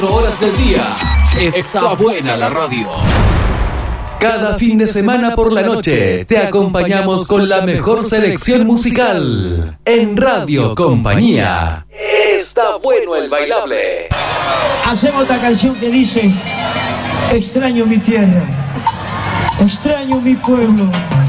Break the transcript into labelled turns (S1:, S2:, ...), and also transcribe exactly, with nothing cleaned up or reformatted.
S1: horas del día. Está buena la radio. Cada fin de semana por la noche te acompañamos con la mejor selección musical. En Radio Compañía. Está bueno el bailable.
S2: Hacemos la canción que dice: extraño mi tierra, extraño mi pueblo.